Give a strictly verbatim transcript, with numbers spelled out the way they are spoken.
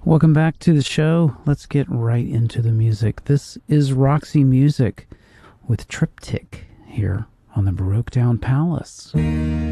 Welcome back to the show. Let's get right into the music. This is Roxy Music with Triptych here on the Baroque Down Palace.